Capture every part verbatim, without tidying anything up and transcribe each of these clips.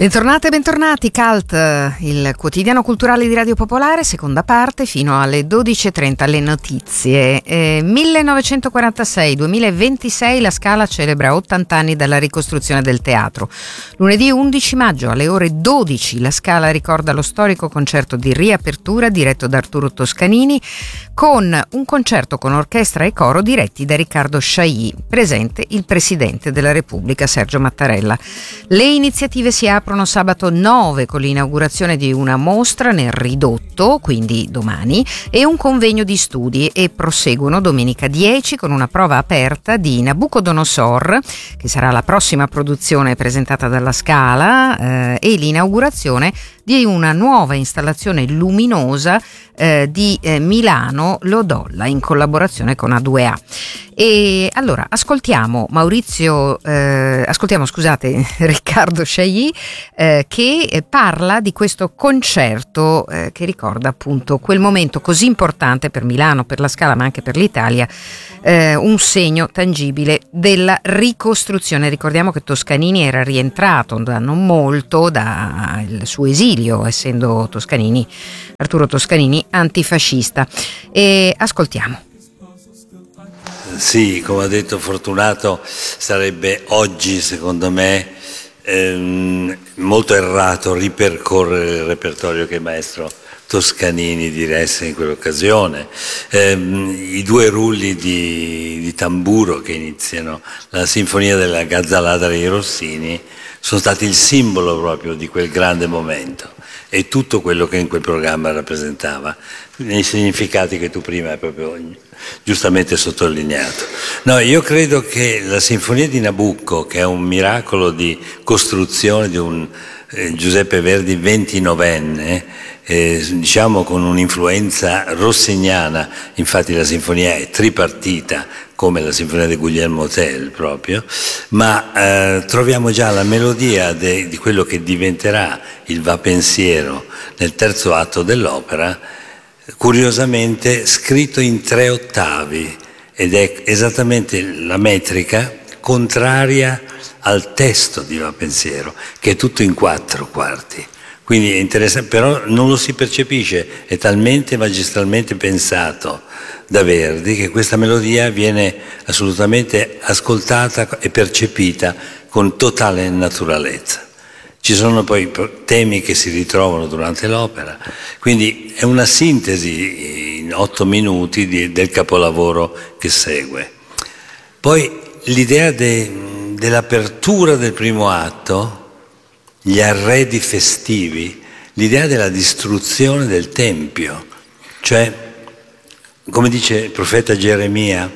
Bentornate e bentornati, Cult, il quotidiano culturale di Radio Popolare, seconda parte, fino alle dodici e trenta le notizie. Eh, millenovecentoquarantasei duemilaventisei la Scala celebra ottanta anni dalla ricostruzione del teatro. Lunedì undici maggio alle ore dodici la Scala ricorda lo storico concerto di riapertura diretto da Arturo Toscanini, con un concerto con orchestra e coro diretti da Riccardo Chailly, presente il Presidente della Repubblica Sergio Mattarella. Le iniziative si aprono sabato nove con l'inaugurazione di una mostra nel Ridotto, quindi domani, e un convegno di studi, e proseguono domenica dieci con una prova aperta di Nabucodonosor, che sarà la prossima produzione presentata dalla Scala, eh, e l'inaugurazione di una nuova installazione luminosa eh, di eh, Milano Lodolla in collaborazione con A due A. E allora ascoltiamo Maurizio, eh, ascoltiamo scusate Riccardo Chailly eh, che parla di questo concerto eh, che ricorda appunto quel momento così importante per Milano, per la Scala, ma anche per l'Italia, eh, un segno tangibile della ricostruzione. Ricordiamo che Toscanini era rientrato da non molto dal suo esilio, essendo Toscanini, Arturo Toscanini, antifascista. E ascoltiamo. Sì, come ha detto Fortunato, sarebbe oggi, secondo me, ehm, molto errato ripercorrere il repertorio che il maestro Toscanini diresse in quell'occasione. Ehm, I due rulli di, di tamburo che iniziano la sinfonia della Gazzalada dei Rossini sono stati il simbolo proprio di quel grande momento e tutto quello che in quel programma rappresentava, nei significati che tu prima hai proprio giustamente sottolineato. No, io credo che la Sinfonia di Nabucco, che è un miracolo di costruzione di un eh, Giuseppe Verdi ventinovenne, eh, diciamo con un'influenza rossiniana, infatti la sinfonia è tripartita, come la sinfonia di Guglielmo Tell proprio, ma eh, troviamo già la melodia de, di quello che diventerà il Va Pensiero nel terzo atto dell'opera, curiosamente scritto in tre ottavi, ed è esattamente la metrica contraria al testo di Va Pensiero, che è tutto in quattro quarti. Quindi è interessante, però non lo si percepisce, è talmente magistralmente pensato da Verdi che questa melodia viene assolutamente ascoltata e percepita con totale naturalezza. Ci sono poi temi che si ritrovano durante l'opera, quindi è una sintesi in otto minuti di, del capolavoro che segue. Poi l'idea de, dell'apertura del primo atto, gli arredi festivi, l'idea della distruzione del Tempio, cioè, come dice il profeta Geremia,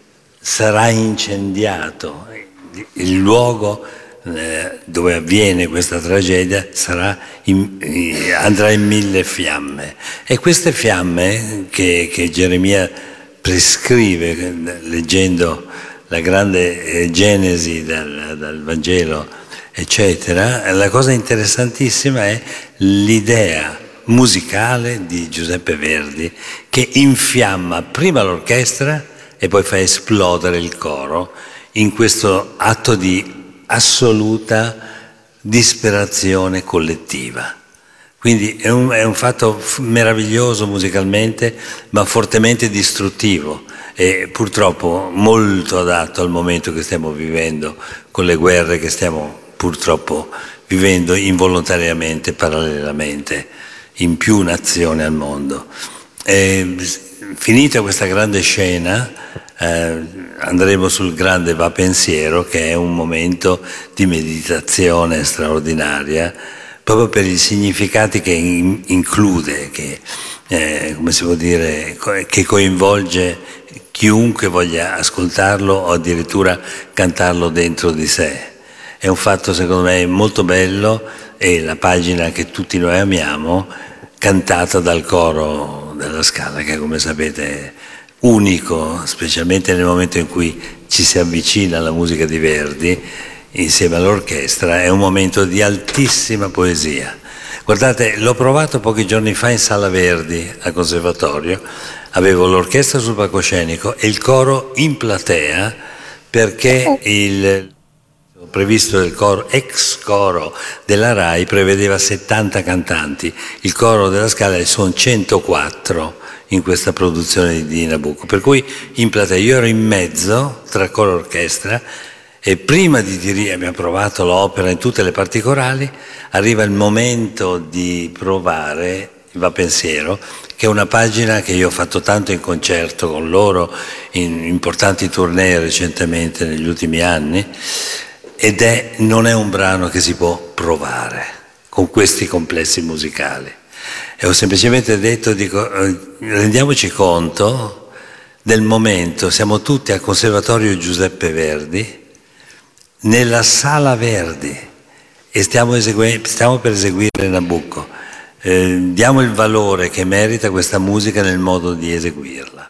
sarà incendiato il luogo eh, dove avviene questa tragedia, sarà in, eh, andrà in mille fiamme. E queste fiamme che, che Geremia prescrive leggendo la grande eh, Genesi dal, dal Vangelo, eccetera, la cosa interessantissima è l'idea musicale di Giuseppe Verdi che infiamma prima l'orchestra e poi fa esplodere il coro in questo atto di assoluta disperazione collettiva. Quindi è un, è un fatto meraviglioso musicalmente, ma fortemente distruttivo e purtroppo molto adatto al momento che stiamo vivendo, con le guerre che stiamo purtroppo vivendo involontariamente, parallelamente, in più nazioni al mondo. E, finita questa grande scena, eh, andremo sul grande Va Pensiero, che è un momento di meditazione straordinaria, proprio per i significati che in, include, che, eh, come si può dire, che coinvolge chiunque voglia ascoltarlo o addirittura cantarlo dentro di sé. È un fatto secondo me molto bello, e la pagina che tutti noi amiamo, cantata dal coro della Scala, che come sapete è unico, specialmente nel momento in cui ci si avvicina alla musica di Verdi insieme all'orchestra, è un momento di altissima poesia. Guardate, l'ho provato pochi giorni fa in Sala Verdi al Conservatorio, avevo l'orchestra sul palcoscenico e il coro in platea, perché il previsto del coro, ex coro della RAI prevedeva settanta cantanti, il coro della Scala sono centoquattro in questa produzione di Nabucco, per cui in platea io ero in mezzo tra coro e orchestra e prima di dire abbiamo provato l'opera in tutte le parti corali, arriva il momento di provare il Va Pensiero, che è una pagina che io ho fatto tanto in concerto con loro in importanti tournée recentemente negli ultimi anni, ed è, non è un brano che si può provare con questi complessi musicali. E ho semplicemente detto, dico, rendiamoci conto del momento, siamo tutti al Conservatorio Giuseppe Verdi, nella Sala Verdi, e stiamo, esegui- stiamo per eseguire Nabucco. Eh, diamo il valore che merita questa musica nel modo di eseguirla.